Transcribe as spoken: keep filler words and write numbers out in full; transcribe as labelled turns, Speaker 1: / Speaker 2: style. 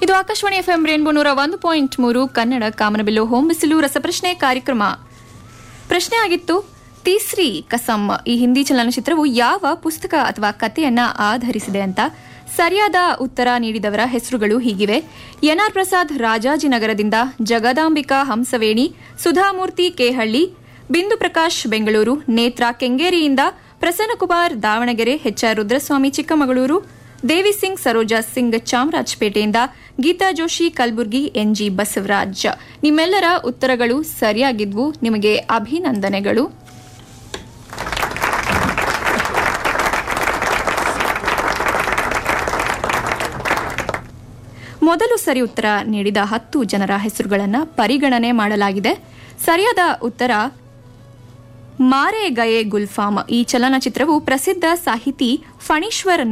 Speaker 1: ಇದು Akashvani FM rainbow ನೂರ ಒಂದು ಪಾಯಿಂಟ್ ಮೂರು ಕನ್ನಡ ಕಾಮನಬಿಲ್ಲು ಹೋಮ್ ಬಿಸಿಲು ರಸಪ್ರಶ್ನೆ ಕಾರ್ಯಕ್ರಮ. ಪ್ರಶ್ನೆ ಆಗಿತ್ತು, ತೀಸ್ರಿ ಕಸಮ್ ಈ ಹಿಂದಿ ಚಲನಚಿತ್ರವು ಯಾವ ಪುಸ್ತಕ ಅಥವಾ ಕಥೆಯನ್ನ ಆಧರಿಸಿದೆ ಅಂತ. ಸರಿಯಾದ ಉತ್ತರ ನೀಡಿದವರ ಹೆಸರುಗಳು ಹೀಗಿವೆ: ಎನ್ಆರ್ ಪ್ರಸಾದ್ ರಾಜಾಜಿನಗರದಿಂದ, ಜಗದಾಂಬಿಕಾ ಹಂಸವೇಣಿ, ಸುಧಾಮೂರ್ತಿ ಕೇಹಳ್ಳಿ, ಬಿಂದು ಪ್ರಕಾಶ್ ಬೆಂಗಳೂರು, ನೇತ್ರಾ ಕೆಂಗೇರಿಯಿಂದ, ಪ್ರಸನ್ನಕುಮಾರ್ ದಾವಣಗೆರೆ, ಎಚ್ಆರ್ ರುದ್ರಸ್ವಾಮಿ ಚಿಕ್ಕಮಗಳೂರು, ದೇವಿ ಸಿಂಗ್ ಸರೋಜಾ ಸಿಂಗ್ ಚಾಮರಾಜಪೇಟೆಯಿಂದ, ಗೀತಾ ಜೋಶಿ ಕಲಬುರ್ಗಿ, ಎನ್ಜಿ ಬಸವರಾಜ್. ನಿಮ್ಮೆಲ್ಲರ ಉತ್ತರಗಳು ಸರಿಯಾಗಿದ್ವು, ನಿಮಗೆ ಅಭಿನಂದನೆಗಳು. ಮೊದಲು ಸರಿ ಉತ್ತರ ನೀಡಿದ ಹತ್ತು ಜನರ ಹೆಸರುಗಳನ್ನು ಪರಿಗಣನೆ ಮಾಡಲಾಗಿದೆ. ಸರಿಯಾದ ಉತ್ತರ ಮಾರೆ ಗಯೆ ಗುಲ್ಫಾಮ್. ಈ ಚಲನಚಿತ್ರವು ಪ್ರಸಿದ್ಧ ಸಾಹಿತಿ ಫಣೀಶ್ವರ್